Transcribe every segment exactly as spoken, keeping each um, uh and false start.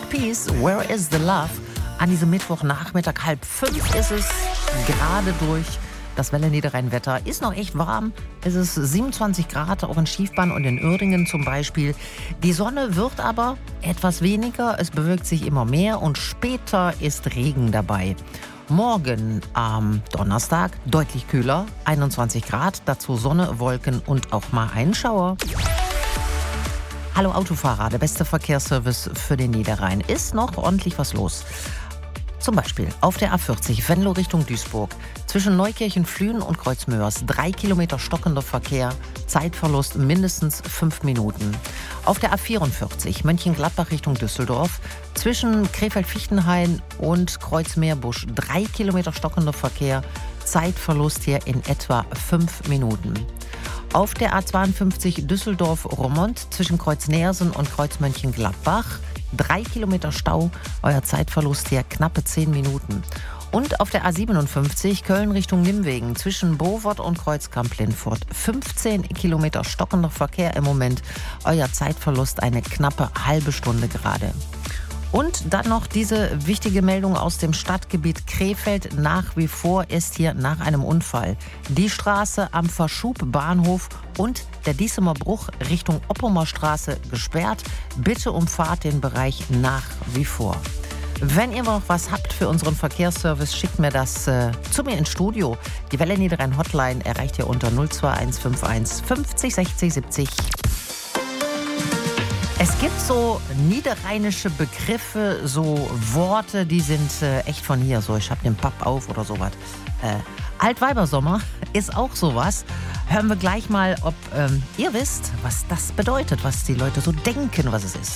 Peace, Where is the Love? An diesem Mittwochnachmittag, halb fünf ist es, gerade durch. Das Welle-Niederrhein-Wetter ist noch echt warm. Es ist siebenundzwanzig Grad, auch in Schiefbahn und in Uerdingen zum Beispiel. Die Sonne wird aber etwas weniger, es bewölkt sich immer mehr und später ist Regen dabei. Morgen am Donnerstag deutlich kühler, einundzwanzig Grad, dazu Sonne, Wolken und auch mal ein Schauer. Hallo Autofahrer, der beste Verkehrsservice für den Niederrhein. Ist noch ordentlich was los. Zum Beispiel auf der A vierzig, Venlo Richtung Duisburg, zwischen Neukirchen, Flühen und Kreuzmöers, drei Kilometer stockender Verkehr, Zeitverlust mindestens fünf Minuten. Auf der A vierundvierzig, Mönchengladbach Richtung Düsseldorf, zwischen Krefeld-Fichtenhain und Kreuzmeerbusch, drei Kilometer stockender Verkehr, Zeitverlust hier in etwa fünf Minuten. Auf der A zweiundfünfzig Düsseldorf-Roermond zwischen Kreuz-Neersen und Kreuz-Mönchengladbach, drei Kilometer Stau, euer Zeitverlust hier knappe zehn Minuten. Und auf der A siebenundfünfzig Köln Richtung Nimwegen zwischen Bovert und Kreuzkamp-Lindfurt, fünfzehn Kilometer stockender Verkehr im Moment, euer Zeitverlust eine knappe halbe Stunde gerade. Und dann noch diese wichtige Meldung aus dem Stadtgebiet Krefeld. Nach wie vor ist hier nach einem Unfall die Straße am Verschub-Bahnhof und der Diesemer Bruch Richtung Oppumer Straße gesperrt. Bitte umfahrt den Bereich nach wie vor. Wenn ihr noch was habt für unseren Verkehrsservice, schickt mir das äh, zu mir ins Studio. Die Welle Niederrhein Hotline erreicht ihr unter null zwei eins fünf eins fünfzig sechzig siebzig. Es gibt so niederrheinische Begriffe, so Worte, die sind äh, echt von hier. So, ich hab den Papp auf oder sowas. Äh, Altweibersommer ist auch sowas. Hören wir gleich mal, ob ähm, ihr wisst, was das bedeutet, was die Leute so denken, was es ist.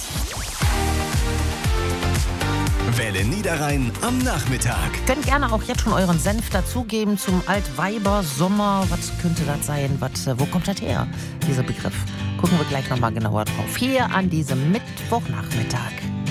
Welle Niederrhein am Nachmittag. Könnt gerne auch jetzt schon euren Senf dazugeben zum Altweibersommer. Was könnte das sein? Was, äh, wo kommt das her, dieser Begriff? Gucken wir gleich nochmal genauer drauf. Hier an diesem Mittwochnachmittag.